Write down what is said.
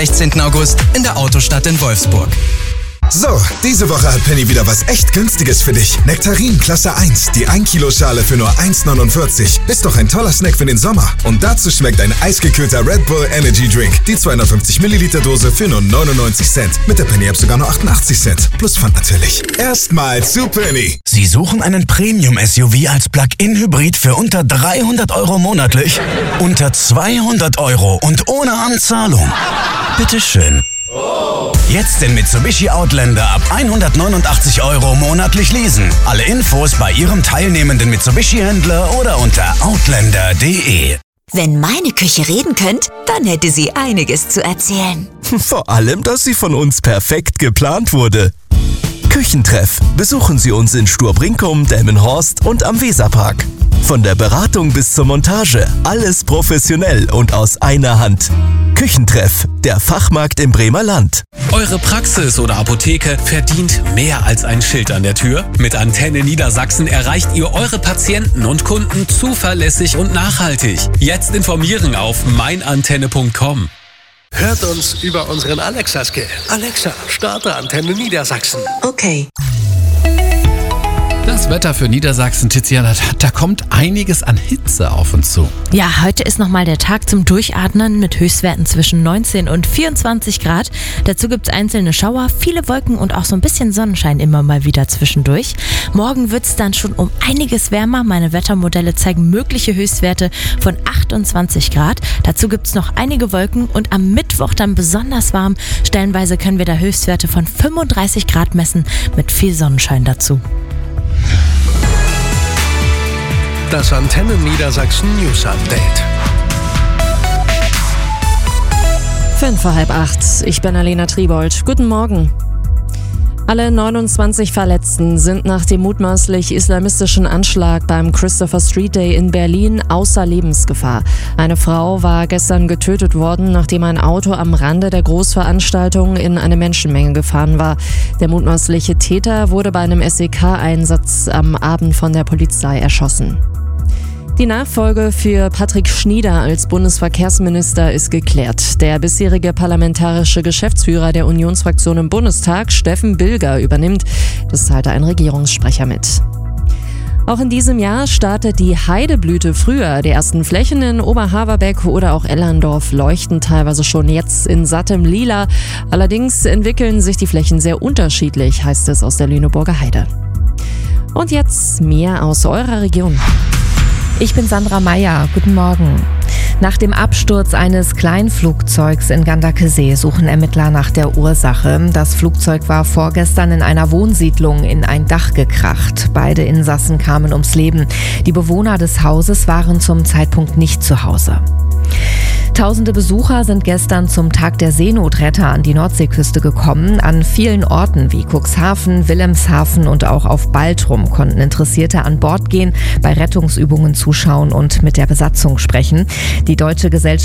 16. August in der Autostadt in Wolfsburg. So, diese Woche hat Penny wieder was echt Günstiges für dich. Nektarin Klasse 1, die 1 Kilo Schale für nur 1,49. Ist doch ein toller Snack für den Sommer. Und dazu schmeckt ein eisgekühlter Red Bull Energy Drink. Die 250 Milliliter Dose für nur 99 Cent. Mit der Penny-App sogar nur 88 Cent. Plus Pfand natürlich. Erstmal zu Penny. Sie suchen einen Premium-SUV als Plug-in-Hybrid für unter 300 € monatlich? Unter 200 € und ohne Anzahlung? Bitteschön. Jetzt den Mitsubishi Outlander ab 189 € monatlich leasen. Alle Infos bei Ihrem teilnehmenden Mitsubishi-Händler oder unter outlander.de. Wenn meine Küche reden könnte, dann hätte sie einiges zu erzählen. Vor allem, dass sie von uns perfekt geplant wurde. Küchentreff. Besuchen Sie uns in Sturbrinkum, Delmenhorst und am Weserpark. Von der Beratung bis zur Montage, alles professionell und aus einer Hand. Küchentreff, der Fachmarkt im Bremer Land. Eure Praxis oder Apotheke verdient mehr als ein Schild an der Tür. Mit Antenne Niedersachsen erreicht ihr eure Patienten und Kunden zuverlässig und nachhaltig. Jetzt informieren auf meinantenne.com. Hört uns über unseren Alexa-Skill. Alexa, starte Antenne Niedersachsen. Okay. Das Wetter für Niedersachsen, Tiziana, da kommt einiges an Hitze auf uns zu. Ja, heute ist nochmal der Tag zum Durchatmen mit Höchstwerten zwischen 19 und 24 Grad. Dazu gibt es einzelne Schauer, viele Wolken und auch so ein bisschen Sonnenschein immer mal wieder zwischendurch. Morgen wird es dann schon um einiges wärmer. Meine Wettermodelle zeigen mögliche Höchstwerte von 28 Grad. Dazu gibt es noch einige Wolken und am Mittwoch dann besonders warm. Stellenweise können wir da Höchstwerte von 35 Grad messen mit viel Sonnenschein dazu. Das Antenne Niedersachsen News Update. 7:55. Ich bin Alena Triebold. Guten Morgen. Alle 29 Verletzten sind nach dem mutmaßlich islamistischen Anschlag beim Christopher Street Day in Berlin außer Lebensgefahr. Eine Frau war gestern getötet worden, nachdem ein Auto am Rande der Großveranstaltung in eine Menschenmenge gefahren war. Der mutmaßliche Täter wurde bei einem SEK-Einsatz am Abend von der Polizei erschossen. Die Nachfolge für Patrick Schnieder als Bundesverkehrsminister ist geklärt. Der bisherige parlamentarische Geschäftsführer der Unionsfraktion im Bundestag, Steffen Bilger, übernimmt. Das teilte ein Regierungssprecher mit. Auch in diesem Jahr startet die Heideblüte früher. Die ersten Flächen in Oberhaverbeck oder auch Ellerndorf leuchten teilweise schon jetzt in sattem Lila. Allerdings entwickeln sich die Flächen sehr unterschiedlich, heißt es aus der Lüneburger Heide. Und jetzt mehr aus eurer Region. Ich bin Sandra Meyer. Guten Morgen. Nach dem Absturz eines Kleinflugzeugs in Gandakesee suchen Ermittler nach der Ursache. Das Flugzeug war vorgestern in einer Wohnsiedlung in ein Dach gekracht. Beide Insassen kamen ums Leben. Die Bewohner des Hauses waren zum Zeitpunkt nicht zu Hause. Tausende Besucher sind gestern zum Tag der Seenotretter an die Nordseeküste gekommen. An vielen Orten wie Cuxhaven, Wilhelmshaven und auch auf Baltrum konnten Interessierte an Bord gehen, bei Rettungsübungen zuschauen und mit der Besatzung sprechen. Die Deutsche Gesellschaft